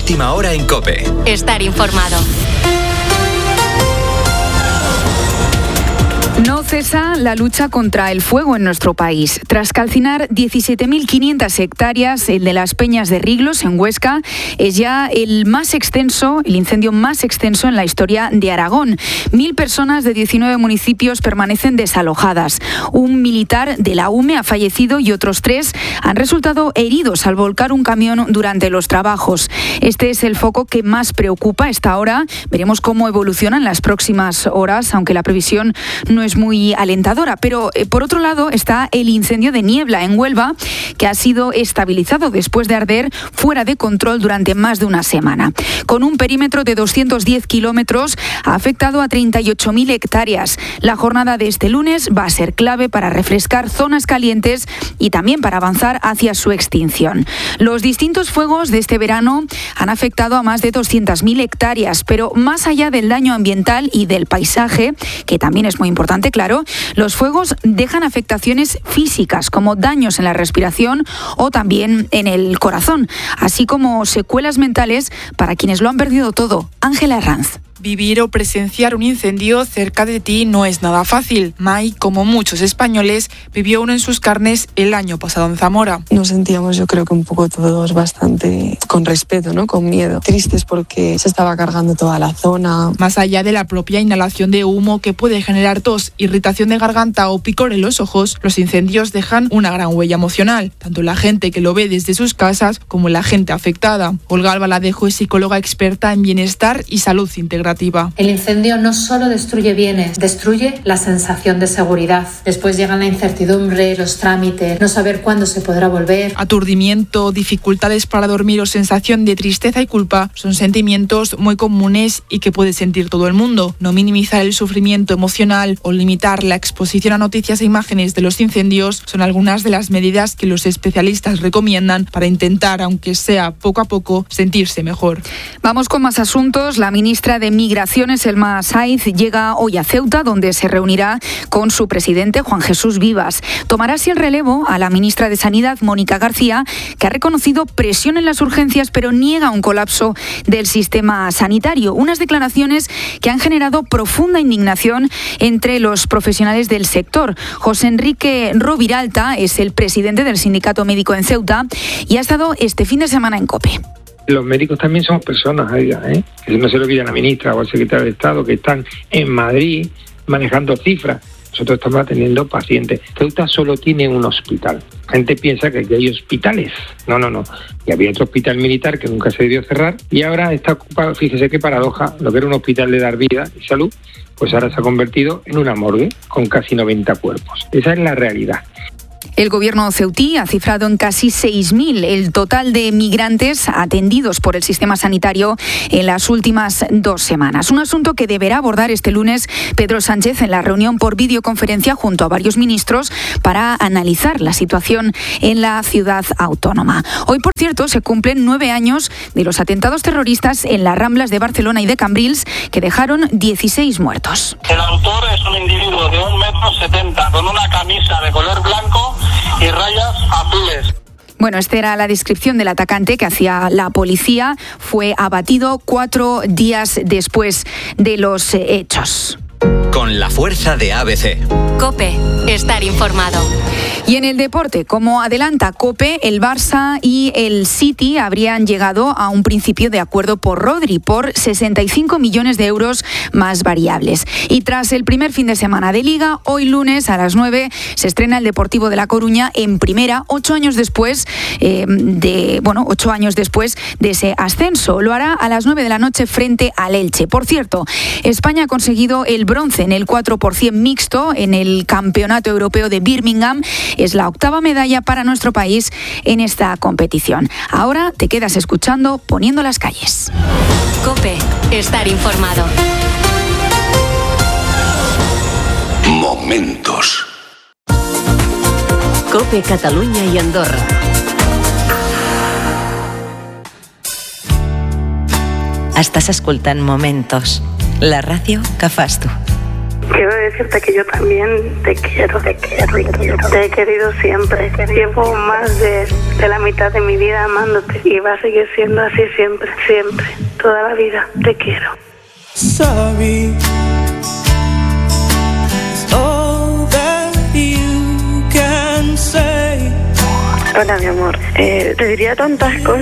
Última hora en COPE. Estar informado. No cesa la lucha contra el fuego en nuestro país. Tras calcinar 17.500 hectáreas, el de las Peñas de Riglos, en Huesca, es ya el incendio más extenso en la historia de Aragón. 1.000 personas de 19 municipios permanecen desalojadas. Un militar de la UME ha fallecido y otros 3 han resultado heridos al volcar un camión durante los trabajos. Este es el foco que más preocupa a esta hora. Veremos cómo evoluciona en las próximas horas, aunque la previsión no es muy alentadora. Pero por otro lado está el incendio de Niebla en Huelva, que ha sido estabilizado después de arder fuera de control durante más de una semana. Con un perímetro de 210 kilómetros ha afectado a 38.000 hectáreas. La jornada de este lunes va a ser clave para refrescar zonas calientes y también para avanzar hacia su extinción. Los distintos fuegos de este verano han afectado a más de 200.000 hectáreas, pero más allá del daño ambiental y del paisaje, que también es muy importante, claro, los fuegos dejan afectaciones físicas como daños en la respiración o también en el corazón, así como secuelas mentales para quienes lo han perdido todo. Ángela Herranz. Vivir o presenciar un incendio cerca de ti no es nada fácil. Mai, como muchos españoles, vivió uno en sus carnes el año pasado en Zamora. Nos sentíamos, yo creo que un poco todos bastante con respeto, ¿no? Con miedo. Tristes porque se estaba cargando toda la zona. Más allá de la propia inhalación de humo que puede generar tos, irritación de garganta o picor en los ojos, los incendios dejan una gran huella emocional, tanto la gente que lo ve desde sus casas como la gente afectada. Olga Albaladejo es psicóloga experta en bienestar y salud integrativa. El incendio no solo destruye bienes, destruye la sensación de seguridad. Después llegan la incertidumbre, los trámites, no saber cuándo se podrá volver. Aturdimiento, dificultades para dormir o sensación de tristeza y culpa son sentimientos muy comunes y que puede sentir todo el mundo. No minimizar el sufrimiento emocional o limitar la exposición a noticias e imágenes de los incendios son algunas de las medidas que los especialistas recomiendan para intentar, aunque sea poco a poco, sentirse mejor. Vamos con más asuntos. La ministra de Migraciones, Elma Saiz, llega hoy a Ceuta, donde se reunirá con su presidente, Juan Jesús Vivas. Tomará así el relevo a la ministra de Sanidad, Mónica García, que ha reconocido presión en las urgencias, pero niega un colapso del sistema sanitario. Unas declaraciones que han generado profunda indignación entre los profesionales del sector. José Enrique Roviralta es el presidente del Sindicato Médico en Ceuta y ha estado este fin de semana en COPE. Los médicos también somos personas, que no se lo olvide a la ministra o al secretario de Estado, que están en Madrid manejando cifras. Nosotros estamos atendiendo pacientes. Ceuta solo tiene un hospital. La gente piensa que aquí hay hospitales. No. Y había otro hospital militar que nunca se debió cerrar y ahora está ocupado, fíjese qué paradoja, lo que era un hospital de dar vida y salud, pues ahora se ha convertido en una morgue con casi 90 cuerpos. Esa es la realidad. El gobierno ceutí ha cifrado en casi 6.000 el total de migrantes atendidos por el sistema sanitario en las últimas 2 semanas. Un asunto que deberá abordar este lunes Pedro Sánchez en la reunión por videoconferencia junto a varios ministros para analizar la situación en la ciudad autónoma. Hoy, por cierto, se cumplen 9 años de los atentados terroristas en las Ramblas de Barcelona y de Cambrils, que dejaron 16 muertos. El autor es un individuo de 1,70 m con una camisa de color blanco y rayas azules. Bueno, esta era la descripción del atacante que hacía la policía. Fue abatido 4 días después de los hechos. Con la fuerza de ABC. COPE. Estar informado. Y en el deporte, como adelanta COPE, el Barça y el City habrían llegado a un principio de acuerdo por Rodri, por 65 millones de euros más variables. Y tras el primer fin de semana de Liga, hoy lunes a las 9 se estrena el Deportivo de La Coruña en Primera, 8 años después de ese ascenso. Lo hará a las 9 de la noche frente al Elche. Por cierto, España ha conseguido el bronce en el 4x100 mixto en el Campeonato Europeo de Birmingham. Es la 8ª medalla para nuestro país en esta competición. Ahora te quedas escuchando Poniendo las calles. COPE. Estar informado. Momentos. COPE Catalunya y Andorra. Estàs escoltant Momentos, la ràdio que fas tu. Quiero decirte que yo también te quiero. Te he querido siempre. Llevo más de la mitad de mi vida amándote y va a seguir siendo así siempre. Toda la vida te quiero. Sorry. All that you can say. Hola, mi amor. Te diría tantas cosas,